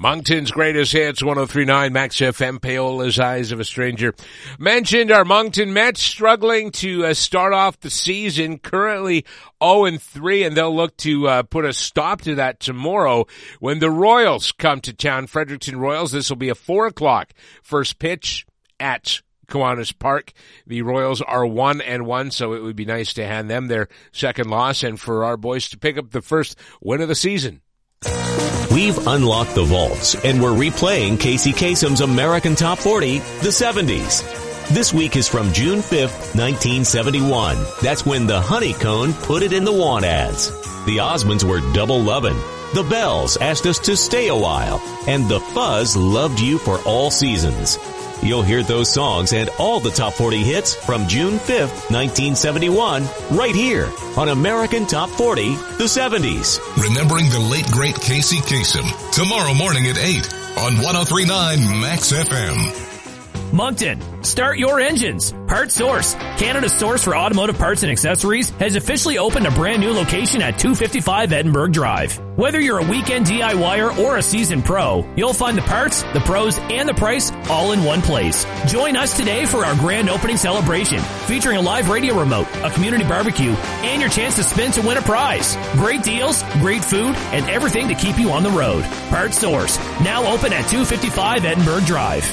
Moncton's greatest hits, 103.9 Max FM, Paola's Eyes of a Stranger. Mentioned our Moncton Mets struggling to start off the season, currently 0-3, and they'll look to put a stop to that tomorrow when the Royals come to town. Fredericton Royals, this will be a 4 o'clock first pitch at Kiwanis Park. The Royals are 1-1, so it would be nice to hand them their second loss and for our boys to pick up the first win of the season. We've unlocked the vaults, and we're replaying Casey Kasem's American Top 40, the 70s. This week is from June 5th, 1971. That's when the Honeycone put it in the want ads. The Osmonds were double lovin'. The Bells asked us to stay a while, and the Fuzz loved you for all seasons. You'll hear those songs and all the Top 40 hits from June 5th, 1971, right here on American Top 40, the 70s. Remembering the late, great Casey Kasem, tomorrow morning at 8 on 103.9 Max FM. Moncton, start your engines. Parts Source, Canada's source for automotive parts and accessories, has officially opened a brand new location at 255 Edinburgh Drive. Whether you're a weekend DIYer or a seasoned pro, you'll find the parts, the pros, and the price all in one place. Join us today for our grand opening celebration, featuring a live radio remote, a community barbecue, and your chance to spin to win a prize. Great deals, great food, and everything to keep you on the road. Parts Source, now open at 255 Edinburgh Drive.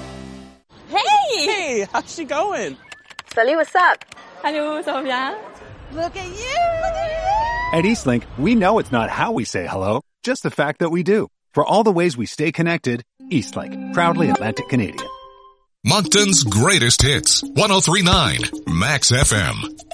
Hey, how's she going? Salut, what's up? Hello, ça va bien? Look at you! At Eastlink, we know it's not how we say hello, just the fact that we do. For all the ways we stay connected, Eastlink, proudly Atlantic Canadian. Moncton's greatest hits, 103.9 Max FM.